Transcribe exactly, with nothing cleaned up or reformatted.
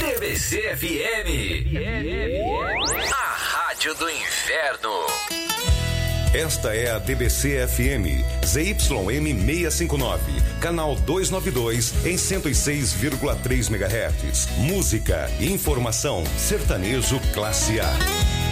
D B C F M, a rádio do inferno. Esta é a D B C F M, Z Y M seiscentos e cinquenta e nove, canal duzentos e noventa e dois, em cento e seis vírgula três megahertz. Música, informação, sertanejo classe A.